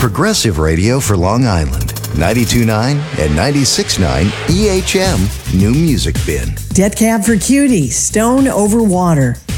Progressive Radio for Long Island. 92.9 and 96.9 EHM New Music Bin. Dead Cab for Cutie, Stone Over Water.